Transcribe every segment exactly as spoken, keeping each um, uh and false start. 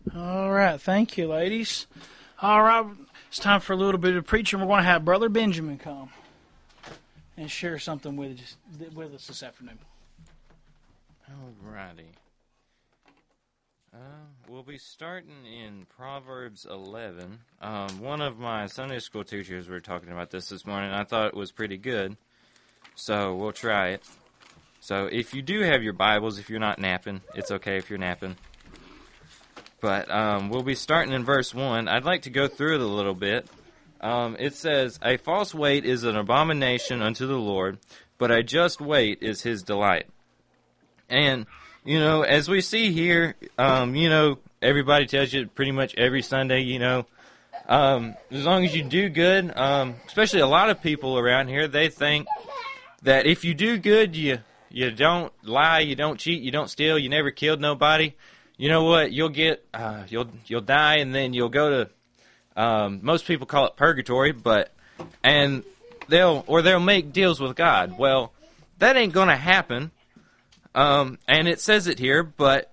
All right, thank you, ladies. All right, it's time for a little bit of preaching. We're going to have Brother Benjamin come and share something with us, with us this afternoon. All righty. Uh, we'll be starting in Proverbs eleven. Um, one of my Sunday school teachers were talking about this this morning, and I thought it was pretty good, so we'll try it. So if you do have your Bibles, if you're not napping, it's okay if you're napping. But um, we'll be starting in verse one. I'd like to go through it a little bit. Um, it says, "A false weight is an abomination unto the Lord, but a just weight is his delight." And, you know, as we see here, um, you know, everybody tells you pretty much every Sunday, you know, um, as long as you do good, um, especially a lot of people around here, they think that if you do good, you you don't lie, you don't cheat, you don't steal, you never killed nobody. You know what? You'll get, uh, you'll you'll die, and then you'll go to. Um, most people call it purgatory, but and they'll or they'll make deals with God. Well, that ain't gonna happen. Um, and it says it here, but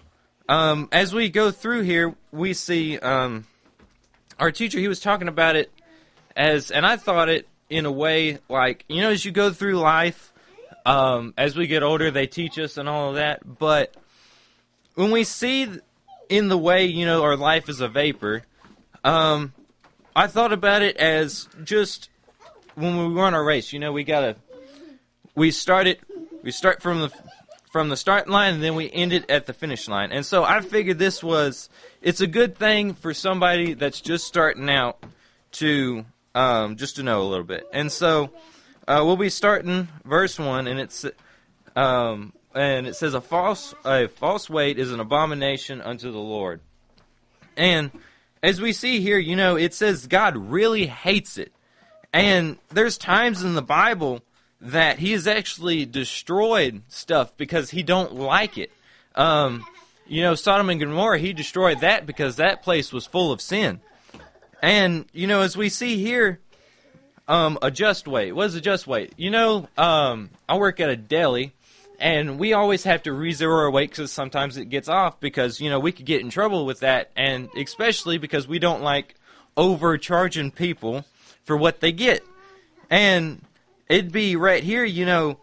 um, as we go through here, we see um, our teacher. He was talking about it as, and I thought it in a way like, you know, as you go through life, um, as we get older, they teach us and all of that, but when we see in the way, you know, our life is a vapor, um, I thought about it as just when we run our race. You know, we gotta, we start it, we start from the from the start line, and then we end it at the finish line. And so I figured this was, it's a good thing for somebody that's just starting out to, um, just to know a little bit. And so uh, we'll be starting verse one, and it's, um. And it says, a false a false weight is an abomination unto the Lord. And as we see here, you know, it says God really hates it. And there's times in the Bible that he has actually destroyed stuff because he don't like it. Um, you know, Sodom and Gomorrah, he destroyed that because that place was full of sin. And, you know, as we see here, um, a just weight. What is a just weight? You know, um, I work at a deli. And we always have to re-zero our weight because sometimes it gets off because, you know, we could get in trouble with that. And especially because we don't like overcharging people for what they get. And it'd be right here, you know,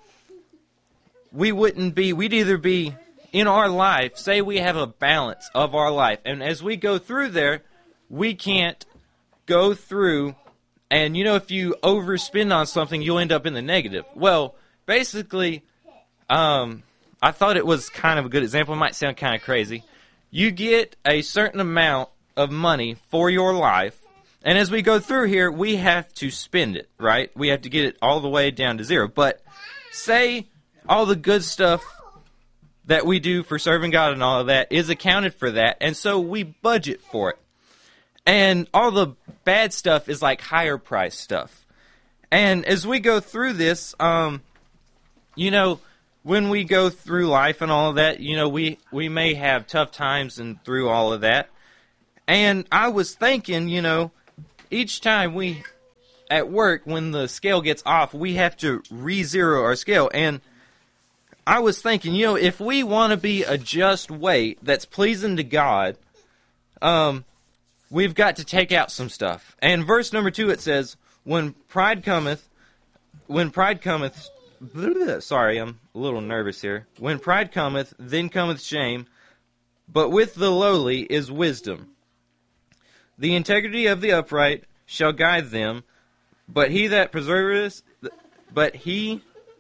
we wouldn't be, we'd either be in our life, say we have a balance of our life. And as we go through there, we can't go through and, you know, if you overspend on something, you'll end up in the negative. Well, basically, Um, I thought it was kind of a good example. It might sound kind of crazy. You get a certain amount of money for your life, and as we go through here, we have to spend it, right? We have to get it all the way down to zero. But say all the good stuff that we do for serving God and all of that is accounted for that, and so we budget for it. And all the bad stuff is like higher price stuff. And as we go through this, um, you know, when we go through life and all of that, you know, we, we may have tough times and through all of that. And I was thinking, you know, each time we, at work, when the scale gets off, we have to re-zero our scale. And I was thinking, you know, if we want to be a just weight that's pleasing to God, um, we've got to take out some stuff. And verse number two, it says, when pride cometh, when pride cometh, sorry, I'm a little nervous here. When pride cometh, then cometh shame, but with the lowly is wisdom. The integrity of the upright shall guide them, but he that preserveth, but he,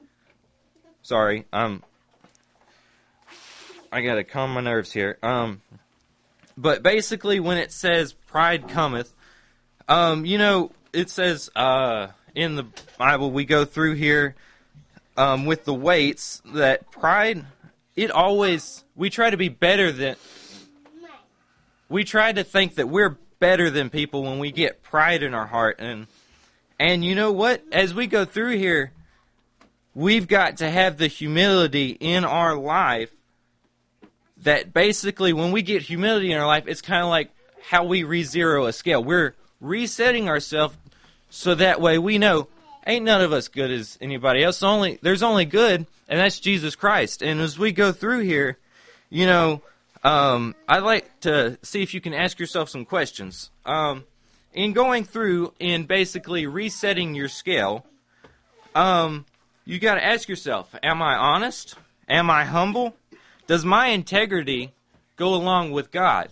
sorry, um, I gotta calm my nerves here. Um, but basically, when it says pride cometh, um, you know, it says uh in the Bible we go through here. Um, with the weights, that pride, it always, we try to be better than, we try to think that we're better than people when we get pride in our heart. And, and you know what? As we go through here, we've got to have the humility in our life that basically when we get humility in our life, it's kind of like how we re-zero a scale. We're resetting ourselves so that way we know, ain't none of us good as anybody else. Only there's only good, and that's Jesus Christ. And as we go through here, you know, um, I'd like to see if you can ask yourself some questions. Um, in going through and basically resetting your scale, um, you got to ask yourself, am I honest? Am I humble? Does my integrity go along with God?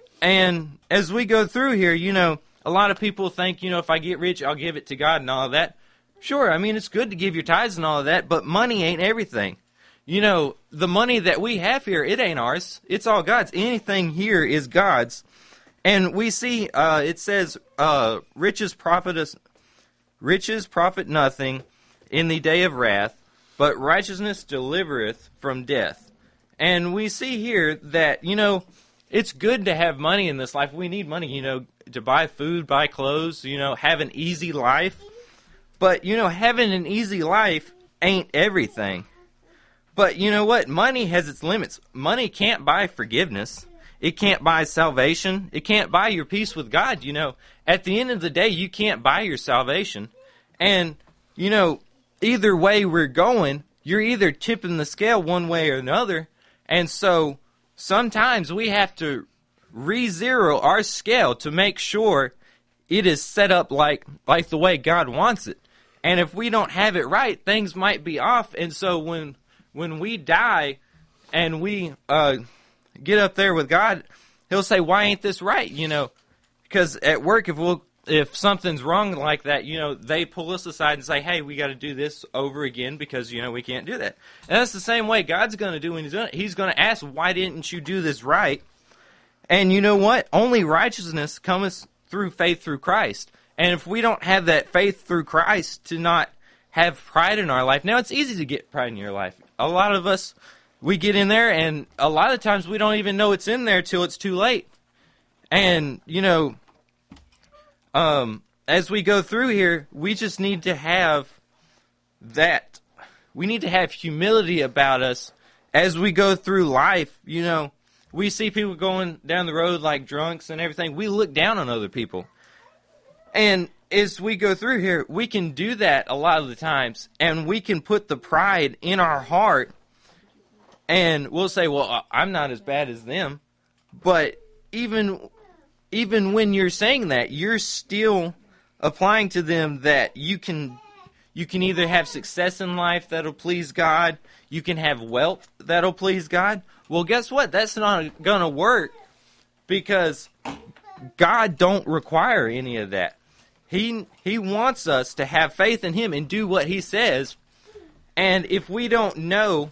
And as we go through here, you know, a lot of people think, you know, if I get rich, I'll give it to God and all of that. Sure, I mean, it's good to give your tithes and all of that, but money ain't everything. You know, the money that we have here, it ain't ours. It's all God's. Anything here is God's. And we see, uh, it says, uh, riches profit us, riches profit nothing in the day of wrath, but righteousness delivereth from death. And we see here that, you know, it's good to have money in this life. We need money, you know, to buy food, buy clothes, you know, have an easy life. But, you know, having an easy life ain't everything. But you know what? Money has its limits. Money can't buy forgiveness. It can't buy salvation. It can't buy your peace with God. You know, at the end of the day, you can't buy your salvation. And, you know, either way we're going, you're either tipping the scale one way or another. And so sometimes we have to re-zero our scale to make sure it is set up like like the way God wants it. And if we don't have it right, things might be off. And so when when we die and we uh, get up there with God, He'll say, "Why ain't this right?" You know, because at work, if we'll if something's wrong like that, you know, they pull us aside and say, "Hey, we got to do this over again because you know we can't do that." And that's the same way God's going to do when He's doing it. He's going to ask, "Why didn't you do this right?" And you know what? Only righteousness comes through faith through Christ. And if we don't have that faith through Christ to not have pride in our life, now it's easy to get pride in your life. A lot of us, we get in there, and a lot of times we don't even know it's in there till it's too late. And, you know, um, as we go through here, we just need to have that. We need to have humility about us as we go through life. You know, we see people going down the road like drunks and everything. We look down on other people. And as we go through here, we can do that a lot of the times, and we can put the pride in our heart, and we'll say, well, I'm not as bad as them. But even even when you're saying that, you're still applying to them that you can you can either have success in life that'll please God, you can have wealth that'll please God. Well, guess what? That's not going to work, because God don't require any of that. He he wants us to have faith in Him and do what He says. And if we don't know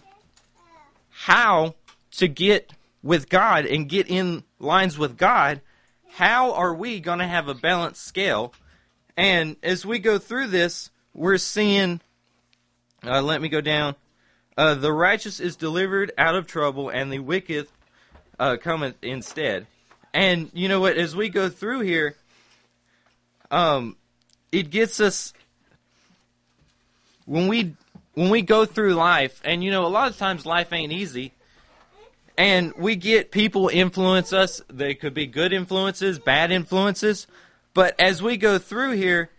how to get with God and get in lines with God, how are we going to have a balanced scale? And as we go through this, we're seeing, uh, let me go down, uh, the righteous is delivered out of trouble, and the wicked uh, cometh instead. And you know what, as we go through here, Um, it gets us, when we when we go through life, and you know, a lot of times life ain't easy, and we get people influence us. They could be good influences, bad influences, but as we go through here,